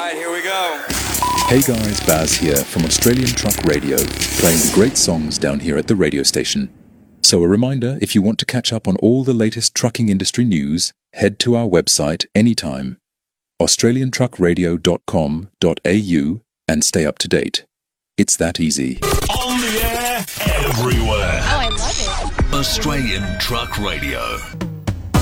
right, here we go. Hey guys, Baz here from Australian Truck Radio, playing great songs down here at the radio station. So a reminder, if you want to catch up on all the latest trucking industry news, head to our website anytime, australiantruckradio.com.au, and stay up to date. It's that easy. On the air, everywhere. Oh, I love it. Australian Truck Radio.